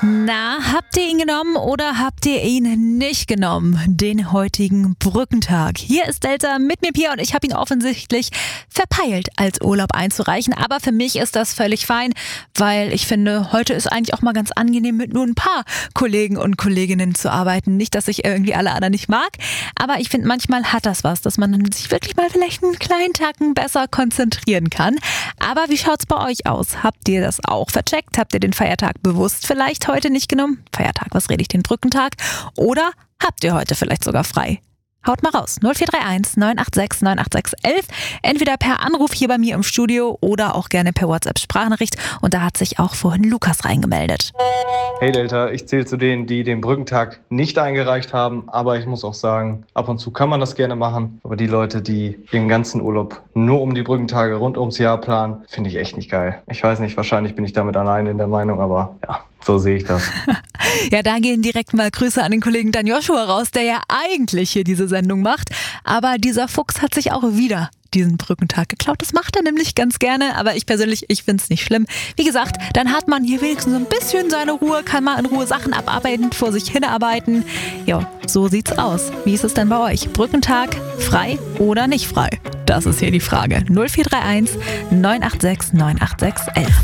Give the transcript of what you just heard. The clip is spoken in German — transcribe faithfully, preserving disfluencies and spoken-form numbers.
Na, habt ihr ihn genommen oder habt ihr ihn nicht genommen? Den heutigen Brückentag. Hier ist Delta mit mir, Pia, und ich habe ihn offensichtlich verpeilt, als Urlaub einzureichen. Aber für mich ist das völlig fein, weil ich finde, heute ist eigentlich auch mal ganz angenehm, mit nur ein paar Kollegen und Kolleginnen zu arbeiten. Nicht, dass ich irgendwie alle anderen nicht mag, aber ich finde, manchmal hat das was, dass man sich wirklich mal vielleicht einen kleinen Tacken besser konzentrieren kann. Aber wie schaut's bei euch aus? Habt ihr das auch vercheckt? Habt ihr den Feiertag bewusst vielleicht heute nicht genommen? Feiertag, was rede ich, den Brückentag? Oder habt ihr heute vielleicht sogar frei? Haut mal raus. null vier drei eins neun acht sechs neun acht sechs elf. Entweder per Anruf hier bei mir im Studio oder auch gerne per WhatsApp-Sprachnachricht. Und da hat sich auch vorhin Lukas reingemeldet. Hey Delta, ich zähle zu denen, die den Brückentag nicht eingereicht haben. Aber ich muss auch sagen, ab und zu kann man das gerne machen. Aber die Leute, die ihren ganzen Urlaub nur um die Brückentage rund ums Jahr planen, finde ich echt nicht geil. Ich weiß nicht, wahrscheinlich bin ich damit alleine in der Meinung, aber ja, so sehe ich das. Ja, da gehen direkt mal Grüße an den Kollegen Dan Joshua raus, der ja eigentlich hier diese Sendung macht. Aber dieser Fuchs hat sich auch wieder diesen Brückentag geklaut. Das macht er nämlich ganz gerne, aber ich persönlich, ich finde es nicht schlimm. Wie gesagt, dann hat man hier wenigstens so ein bisschen seine Ruhe, kann mal in Ruhe Sachen abarbeiten, vor sich hinarbeiten. Ja, so sieht's aus. Wie ist es denn bei euch? Brückentag, frei oder nicht frei? Das ist hier die Frage. null vier drei eins neun acht sechs neun acht sechs elf.